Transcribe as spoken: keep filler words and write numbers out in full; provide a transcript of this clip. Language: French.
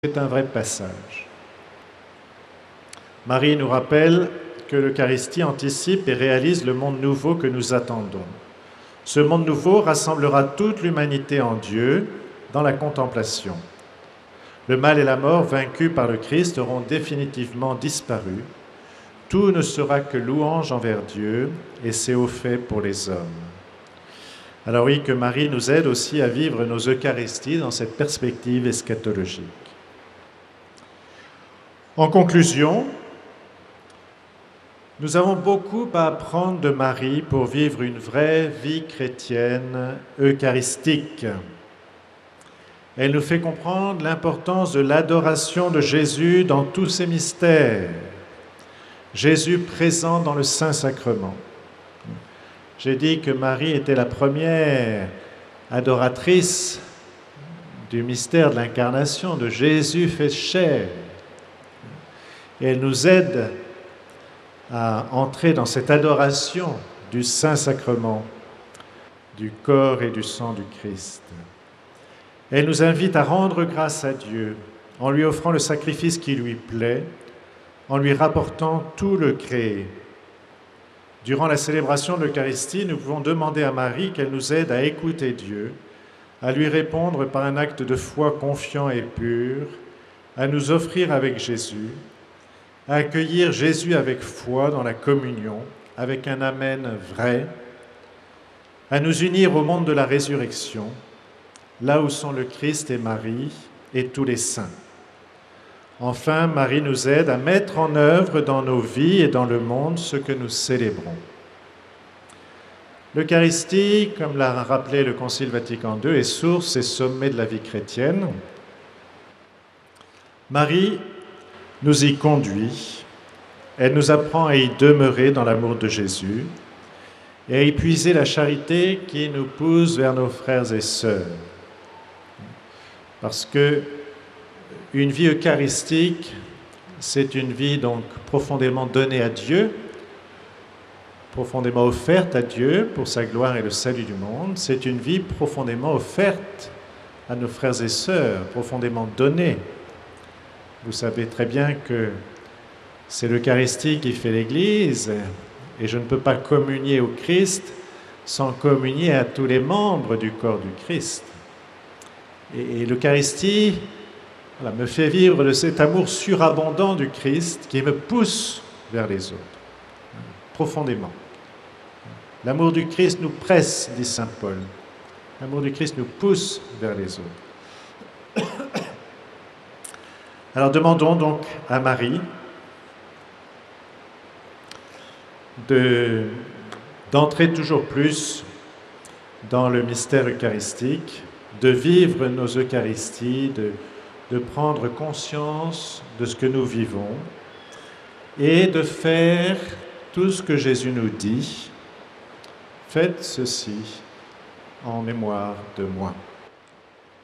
C'est un vrai passage. Marie nous rappelle que l'Eucharistie anticipe et réalise le monde nouveau que nous attendons. Ce monde nouveau rassemblera toute l'humanité en Dieu dans la contemplation. Le mal et la mort, vaincus par le Christ, auront définitivement disparu. Tout ne sera que louange envers Dieu, et c'est au fait pour les hommes. Alors oui, que Marie nous aide aussi à vivre nos Eucharisties dans cette perspective eschatologique. En conclusion, nous avons beaucoup à apprendre de Marie pour vivre une vraie vie chrétienne eucharistique. Elle nous fait comprendre l'importance de l'adoration de Jésus dans tous ses mystères. Jésus présent dans le Saint-Sacrement. J'ai dit que Marie était la première adoratrice du mystère de l'incarnation, de Jésus fait chair. Et elle nous aide à entrer dans cette adoration du Saint-Sacrement, du corps et du sang du Christ. Elle nous invite à rendre grâce à Dieu en lui offrant le sacrifice qui lui plaît, en lui rapportant tout le créé. Durant la célébration de l'Eucharistie, nous pouvons demander à Marie qu'elle nous aide à écouter Dieu, à lui répondre par un acte de foi confiant et pur, à nous offrir avec Jésus, à accueillir Jésus avec foi dans la communion, avec un Amen vrai, à nous unir au monde de la résurrection, là où sont le Christ et Marie et tous les saints. Enfin, Marie nous aide à mettre en œuvre dans nos vies et dans le monde ce que nous célébrons. L'Eucharistie, comme l'a rappelé le Concile Vatican deux, est source et sommet de la vie chrétienne. Marie nous y conduit, elle nous apprend à y demeurer dans l'amour de Jésus et à y puiser la charité qui nous pousse vers nos frères et sœurs. Parce que une vie eucharistique, c'est une vie donc profondément donnée à Dieu, profondément offerte à Dieu pour sa gloire et le salut du monde. C'est une vie profondément offerte à nos frères et sœurs, profondément donnée. Vous savez très bien que c'est l'Eucharistie qui fait l'Église et je ne peux pas communier au Christ sans communier à tous les membres du corps du Christ. Et, et l'Eucharistie voilà, me fait vivre de cet amour surabondant du Christ qui me pousse vers les autres, profondément. L'amour du Christ nous presse, dit saint Paul. L'amour du Christ nous pousse vers les autres. Alors demandons donc à Marie de, d'entrer toujours plus dans le mystère eucharistique, de vivre nos Eucharisties, de, de prendre conscience de ce que nous vivons et de faire tout ce que Jésus nous dit. Faites ceci en mémoire de moi.